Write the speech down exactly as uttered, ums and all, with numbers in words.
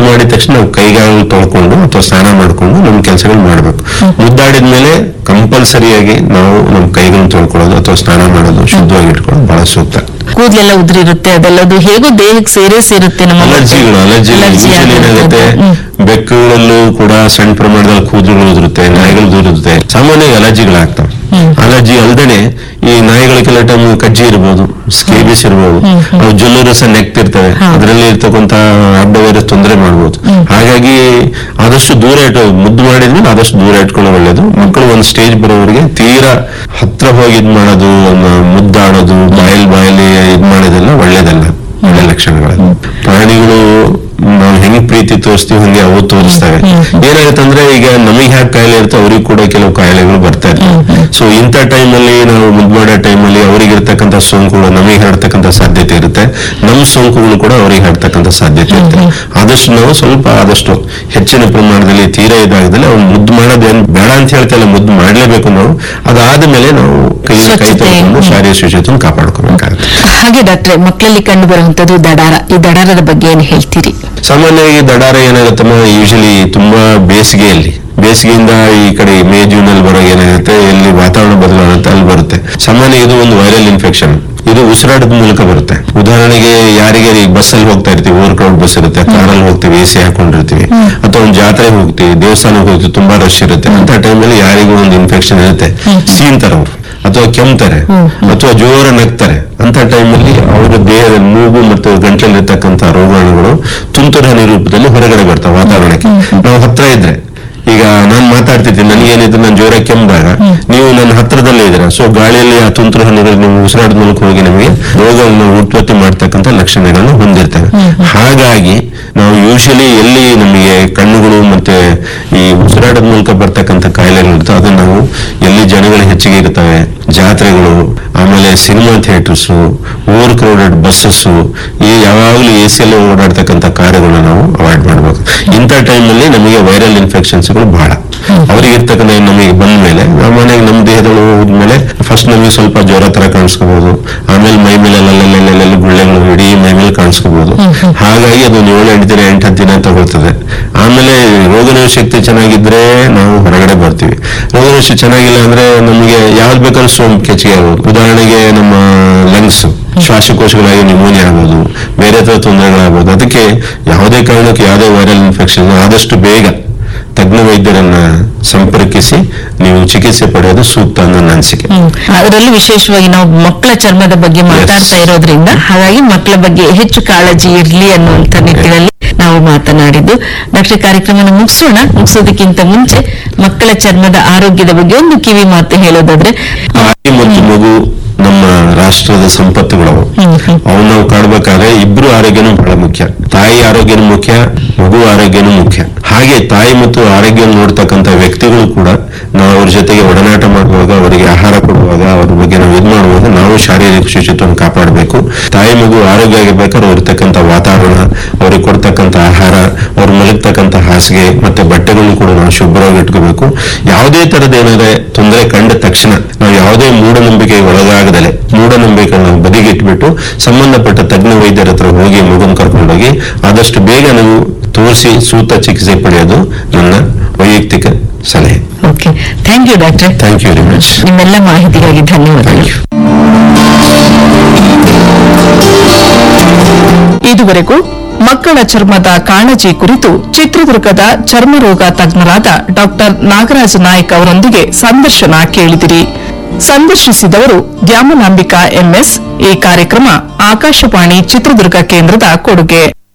ಮಾಡಿದ ತಕ್ಷಣ ನಾವು ಕೈಗಾಲು ತೊಳ್ಕೊಂಡು ಅಥವಾ ಸ್ನಾನ ಮಾಡ್ಕೊಂಡು ನಮ್ ಕೆಲಸಗಳು ಮಾಡ್ಬೇಕು. ಮುದ್ದಾಡಿದ್ಮೇಲೆ ಕಂಪಲ್ಸರಿಯಾಗಿ ನಾವು ನಮ್ ಕೈಗಳನ್ನು ತೊಳ್ಕೊಳ್ಳೋದು ಅಥವಾ ಸ್ನಾನ ಮಾಡೋದು, ಶುದ್ಧವಾಗಿ ಇಟ್ಕೊಳ್ಳೋದು ಬಹಳ ಸೂಕ್ತ. ಕೂದಲೆಲ್ಲ ಉದ್ರಿರುತ್ತೆ, ಅದೆಲ್ಲದು ಹೇಗೋ ದೇಹಕ್ಕೆ ಸೇರೇ ಸೇರುತ್ತೆ. ನಮ್ಮ ಅಲರ್ಜಿಗಳು ಅಲರ್ಜಿ ಏನಾಗುತ್ತೆ, ಬೆಕ್ಕುಗಳಲ್ಲೂ ಕೂಡ ಸಣ್ಣ ಪ್ರಮಾಣದಲ್ಲಿ ಕೂದಲುಗಳು ಉದುರುತ್ತೆ, ನಾಯಿಗಳು ಉದುರುತ್ತೆ, ಸಾಮಾನ್ಯ ಅಲರ್ಜಿಗಳಾಗ್ತವೆ. ಅಲರ್ಜಿ ಅಲ್ದೇನೆ ಈ ನಾಯಿಗಳ ಕೆಲ ಟೈಮ್ ಕಜ್ಜಿ ಇರ್ಬೋದು, ಸ್ಕೇಬಿಸ್ ಇರ್ಬೋದು, ಅವು ಜೊಲ್ಲು ರಸ ನೆಕ್ತಿರ್ತವೆ, ಅದರಲ್ಲಿ ಇರ್ತಕ್ಕಂತ ಅಡ್ಡ ವೈರಸ್ ತೊಂದರೆ ಮಾಡ್ಬೋದು. ಹಾಗಾಗಿ ಆದಷ್ಟು ದೂರ ಇಟ್ಟು ಮುದ್ದು ಮಾಡಿದ್ಮೇಲೆ ಆದಷ್ಟು ದೂರ ಇಟ್ಕೊಳ್ಳೋ ಒಳ್ಳೇದು. ಮಕ್ಕಳು ಒಂದ್ ಸ್ಟೇಜ್ ಬರೋವರೆಗೆ ತೀರಾ ಹತ್ರ ಹೋಗಿ ಇದ್ ಮಾಡೋದು, ಮುದ್ದಾಡೋದು, ಬಾಯಲ್ಲಿ ಬಾಯಲ್ಲಿ ಇದ್ ಮಾಡೋದೆಲ್ಲ ಒಳ್ಳೇದಲ್ಲ, ಒಳ್ಳೆ ಲಕ್ಷಣಗಳು. ಪ್ರಾಣಿಗಳು ನಾವು ಹೆಂಗ್ ಪ್ರೀತಿ ತೋರಿಸ್ತೀವಿ ಹಂಗೆ ಅವು ತೋರಿಸ್ತವೆ. ಏನಾಗುತ್ತೆ ಅಂದ್ರೆ ಈಗ ನಮಗೆ ಹ್ಯಾಕ್ ಕಾಯಿಲೆ ಇರುತ್ತೆ, ಅವ್ರಿಗೆ ಕೂಡ ಕೆಲವು ಕಾಯಿಲೆಗಳು ಬರ್ತಾ ಇರ್ತವೆ. ಸೊ ಇಂಥ ಟೈಮ್ ಅಲ್ಲಿ ನಾವು ಮುದ್ದು ಮಾಡೋ ಟೈಮ್ ಅಲ್ಲಿ ಅವ್ರಿಗೆ ಇರ್ತಕ್ಕಂಥ ಸೋಂಕುಗಳು ನಮಗೆ ಹರಡ್ತಕ್ಕಂಥ ಸಾಧ್ಯತೆ ಇರುತ್ತೆ, ನಮ್ಮ ಸೋಂಕುಗಳು ಕೂಡ ಅವ್ರಿಗೆ ಹರಡ್ತಕ್ಕಂಥ ಸಾಧ್ಯತೆ ಇರುತ್ತೆ. ಆದಷ್ಟು ನಾವು ಸ್ವಲ್ಪ ಆದಷ್ಟು ಹೆಚ್ಚಿನ ಪ್ರಮಾಣದಲ್ಲಿ ತೀರಾ ಇದಾಗದಲ್ಲಿ ಅವ್ನು ಮುದ್ದು ಮಾಡೋದೇನ್ ಬೇಡ ಅಂತ ಹೇಳ್ತಾ ಇಲ್ಲ, ಮುದ್ದು ಮಾಡ್ಲೇಬೇಕು ನಾವು. ಅದಾದ ಮೇಲೆ ನಾವು ಕೈ ಕೈ ತೊಳ್ಕೊಂಡು ಶಾರೀರಿಕ ಶುಚಿತ್ವವನ್ನು ಕಾಪಾಡ್ಕೋಬೇಕಾಗುತ್ತೆ. ಹಾಗೆ ಡಾಕ್ಟ್ರೆ, ಮಕ್ಕಳಲ್ಲಿ ಕಂಡು ಬರುವಂತದ್ದು ದಡಾರ, ಈ ದಡಾರದ ಬಗ್ಗೆ ಏನ್ ಹೇಳ್ತೀರಿ? ಸಾಮಾನ್ಯವಾಗಿ ದಡಾರ ಏನಾಗುತ್ತಮ್ಮ, ಯೂಶಲಿ ತುಂಬಾ ಬೇಸಿಗೆಯಲ್ಲಿ ಬೇಸಿಗೆಯಿಂದ ಈ ಕಡೆ ಮೇ ಜೂನ್ ಅಲ್ಲಿ ಬರೋ ಏನಾಗುತ್ತೆ, ಎಲ್ಲಿ ವಾತಾವರಣ ಬದಲಾಗುತ್ತೆ ಅಲ್ಲಿ ಬರುತ್ತೆ. ಸಾಮಾನ್ಯ ಇದು ಒಂದು ವೈರಲ್ ಇನ್ಫೆಕ್ಷನ್. ಇದು ಉಸಿರಾಟದ ಮೂಲಕ ಬರುತ್ತೆ. ಉದಾಹರಣೆಗೆ ಯಾರಿಗೆ ಈ ಬಸ್ ಅಲ್ಲಿ ಹೋಗ್ತಾ ಇರ್ತೀವಿ, ಓವರ್ ಕ್ರೌಡ್ ಬಸ್ ಇರುತ್ತೆ, ಕಾರಲ್ಲಿ ಹೋಗ್ತೀವಿ, ಎ ಸಿ ಹಾಕೊಂಡಿರ್ತೀವಿ, ಅಥವಾ ಒಂದು ಜಾತ್ರೆಗೆ ಹೋಗ್ತೀವಿ, ದೇವಸ್ಥಾನಕ್ಕೆ ಹೋಗ್ತೀವಿ, ತುಂಬಾ ರಶ್ ಇರುತ್ತೆ. ಅಂತ ಟೈಮಲ್ಲಿ ಯಾರಿಗೂ ಒಂದು ಇನ್ಫೆಕ್ಷನ್ ಇರುತ್ತೆ, ಸೀನ್ತಾರವ್ರು ಅಥವಾ ಕೆಮ್ತಾರೆ ಅಥವಾ ಜೋರ ನಗ್ತಾರೆ. ಅಂತ ಟೈಮಲ್ಲಿ ಅವರ ದೇಹದ ಮೂಗು ಮತ್ತು ಗಂಟಲಿರ್ತಕ್ಕಂಥ ರೋಗಾಣುಗಳು ತುಂತುರು ಹನಿ ರೂಪದಲ್ಲಿ ಹೊರಗಡೆ ಬರ್ತಾವೆ ವಾತಾವರಣಕ್ಕೆ. ನಾವು ಹತ್ರ ಇದ್ರೆ, ಈಗ ನಾನ್ ಮಾತಾಡ್ತಿದ್ದೀನಿ, ನನಗೇನಿದ್ರು ನಾನು ಜೋರ ಕೆಮ್ಮಿದಾಗ ನೀವು ನನ್ನ ಹತ್ರದಲ್ಲೇ ಇದ್ದೀರಾ, ಸೊ ಗಾಳಿಯಲ್ಲಿ ಆ ತುಂತುರು ಹನಿಗಳು ನೀವು ಉಸಿರಾಟದ ಮೂಲಕ ಹೋಗಿ ನಮಗೆ ರೋಗವನ್ನು ಉತ್ಪತ್ತಿ ಮಾಡ್ತಕ್ಕಂಥ ಲಕ್ಷಣಗಳನ್ನು ಹೊಂದಿರ್ತವೆ. ಹಾಗಾಗಿ ನಾವು ಯೂಶಲಿ ಎಲ್ಲಿ ನಮಗೆ ಕಣ್ಣುಗಳು ಮತ್ತೆ ಈ ಉಸಿರಾಟದ ಮೂಲಕ ಬರ್ತಕ್ಕಂಥ ಕಾಯಿಲೆಗಳು ಇರ್ತವೆ, ಅದನ್ನ ನಾವು ಎಲ್ಲಿ ಜನಗಳು ಹೆಚ್ಚಿಗೆ ಇರ್ತವೆ, ಜಾತ್ರೆಗಳು, ಆಮೇಲೆ cinema theatres, over crowded buses, ಈ ಯಾವಾಗಲೂ ಎ ಸಿ ಅಲ್ಲಿ ಓಡಾಡ್ತಕ್ಕಂಥ ಕಾರ್ಯಗಳನ್ನ ನಾವು ಅವಾಯ್ಡ್ ಮಾಡಬೇಕು. ಇಂಥ ಟೈಮಲ್ಲಿ ನಮಗೆ ವೈರಲ್ ಇನ್ಫೆಕ್ಷನ್ಸ್ ಬಹಳ ಅವ್ರಿಗೆ ಇರ್ತಕ್ಕಂಥ ನಮಗೆ ಬಂದ ಮೇಲೆ ಸಾಮಾನ್ಯವಾಗಿ ನಮ್ಮ ದೇಹದೊಳಗೆ ಹೋದ್ಮೇಲೆ ಫಸ್ಟ್ ನಮಗೆ ಸ್ವಲ್ಪ ಜ್ವರ ತರ ಕಾಣಿಸ್ಕೋಬಹುದು, ಆಮೇಲೆ ಮೈ ಮೇಲೆ ಅಲ್ಲೆಲ್ಲ ಗುಳ್ಳೆಗಳು ಇಡೀ ಮೈ ಮೇಲೆ ಕಾಣಿಸ್ಕೋಬಹುದು. ಹಾಗಾಗಿ ಅದು ಏಳು ಎಂಟು ದಿನ ಎಂಟು ಹತ್ತು ದಿನ ತಗೊಳ್ತದೆ. ಆಮೇಲೆ ರೋಗನಿರೋಧಕ ಶಕ್ತಿ ಚೆನ್ನಾಗಿದ್ರೆ ನಾವು ಹೊರಗಡೆ ಬರ್ತೀವಿ. ರೋಗನಿರೋಧಕ ಶಕ್ತಿ ಚೆನ್ನಾಗಿಲ್ಲ ಅಂದ್ರೆ ನಮಗೆ ಯಾವ್ದು ಬೇಕಾದ್ರೂ ಸೋಂಕು ಹೆಚ್ಚಿಗೆ ಆಗೋದು. ಉದಾಹರಣೆಗೆ ನಮ್ಮ ಲಂಗ್ಸ್, ಶ್ವಾಸಕೋಶಗಳಾಗಿ ನ್ಯೂಮೋನಿಯಾ ಆಗೋದು, ಬೇರೆ ತರ ತೊಂದರೆಗಳಾಗಬಹುದು. ಅದಕ್ಕೆ ಯಾವುದೇ ಕಾರಣಕ್ಕೆ ಯಾವುದೇ ವೈರಲ್ ಇನ್ಫೆಕ್ಷನ್ ಆದಷ್ಟು ಬೇಗ ತಜ್ಞ ವೈದ್ಯರನ್ನ ಸಂಪರ್ಕಿಸಿ ನೀವು ಚಿಕಿತ್ಸೆ ಪಡೆಯೋದು ಸೂಕ್ತ ಅನ್ನೋ ನನ್ನ ಅನಿಸಿಕೆ. ಅದರಲ್ಲೂ ವಿಶೇಷವಾಗಿ ನಾವು ಮಕ್ಕಳ ಚರ್ಮದ ಬಗ್ಗೆ ಮಾತಾಡ್ತಾ ಇರೋದ್ರಿಂದ ಹಾಗಾಗಿ ಮಕ್ಕಳ ಬಗ್ಗೆ ಹೆಚ್ಚು ಕಾಳಜಿ ಇರ್ಲಿ ಅನ್ನುವಂತ ನಿಟ್ಟಿನಲ್ಲಿ ನಾವು ಮಾತನಾಡಿದ್ದು. ಡಾಕ್ಟರ್, ಕಾರ್ಯಕ್ರಮನ ಮುಗಿಸೋಣ. ಮುಗಿಸೋದಕ್ಕಿಂತ ಮುಂಚೆ ಮಕ್ಕಳ ಚರ್ಮದ ಆರೋಗ್ಯದ ಬಗ್ಗೆ ಒಂದು ಕಿವಿ ಮಾತು ಹೇಳೋದಾದ್ರೆ, ತಾಯಿ ಮತ್ತು ಮಗು ನಮ್ಮ ರಾಷ್ಟ್ರದ ಸಂಪತ್ತುಗಳವು. ಅವು ನಾವು ಕಾಡ್ಬೇಕಾದ್ರೆ ಇಬ್ರು ಆರೋಗ್ಯನೂ ಬಹಳ ಮುಖ್ಯ. ತಾಯಿ ಆರೋಗ್ಯನೂ ಮುಖ್ಯ, ಮಗು ಆರೋಗ್ಯನೂ ಮುಖ್ಯ. ಹಾಗೆ ತಾಯಿ ಮತ್ತು ಆರೋಗ್ಯ ನೋಡ್ತಕ್ಕಂಥ ವ್ಯಕ್ತಿಗಳು ಕೂಡ ನಾವು ಅವ್ರ ಜೊತೆಗೆ ಒಡನಾಟ ಮಾಡುವಾಗ, ಅವರಿಗೆ ಆಹಾರ ಕೊಡುವಾಗ, ಅವ್ರ ಬಗ್ಗೆ ನಾವು ಇದು ಮಾಡುವಾಗ ನಾವು ಶಾರೀರಿಕ ಶುಚಿತ್ವವನ್ನು ಕಾಪಾಡಬೇಕು. ತಾಯಿ ಮಗು ಆರೋಗ್ಯ ಆಗಿರ್ಬೇಕಾದ್ರೆ ಅವ್ರು ಇರ್ತಕ್ಕಂಥ ವಾತಾವರಣ, ಅವ್ರಿಗೆ ಕೊಡ್ತಕ್ಕಂಥ ಆಹಾರ, ಅವ್ರು ಮಲಗ್ತಕ್ಕಂಥ ಹಾಸಿಗೆ ಮತ್ತೆ ಬಟ್ಟೆಗಳನ್ನು ಕೂಡ ನಾವು ಶುಭ್ರವಾಗಿ ಇಟ್ಕೋಬೇಕು. ಯಾವುದೇ ತರದ ಏನಾದ್ರೆ ತೊಂದರೆ ಕಂಡ ತಕ್ಷಣ ನಾವು ಯಾವುದೇ ಮೂಢನಂಬಿಕೆಗೆ ಒಳಗಾಗದಲೆ ಮೂಢನಂಬಿಕೆ ನಾವು ಬದಿಗೆ ಇಟ್ಬಿಟ್ಟು ಸಂಬಂಧಪಟ್ಟ ತಜ್ಞ ವೈದ್ಯರ ಹತ್ರ ಹೋಗಿ ಮಗುನ್ ಕರ್ಕೊಂಡೋಗಿ ಆದಷ್ಟು ಬೇಗ ನಾವು ತೋರಿಸಿ ಸೂಕ್ತ ಚಿಕಿತ್ಸೆ ಪಡೆಯೋದು ನನ್ನ ವೈಯಕ್ತಿಕ ಸಲಹೆ. Okay, thank you doctor. Thank you very much. ನಿಮ್ಮೆಲ್ಲ ಮಾಹಿತಿಗಾಗಿ ಧನ್ಯವಾದಗಳು. ಇದುವರೆಗೂ ಮಕ್ಕಳ ಚರ್ಮದ ಕಾಳಜಿ ಕುರಿತು ಚಿತ್ರದುರ್ಗದ ಚರ್ಮರೋಗ ತಜ್ಞರಾದ ಡಾಕ್ಟರ್ ನಾಗರಾಜ ನಾಯ್ಕ್ ಅವರೊಂದಿಗೆ ಸಂದರ್ಶನ ಕೇಳಿದಿರಿ. ಸಂದರ್ಶಿಸಿದವರು ದ್ಯಾಮನಾಂಬಿಕಾ ಎಂಎಸ್. ಈ ಕಾರ್ಯಕ್ರಮ ಆಕಾಶವಾಣಿ ಚಿತ್ರದುರ್ಗ ಕೇಂದ್ರದ ಕೊಡುಗೆ.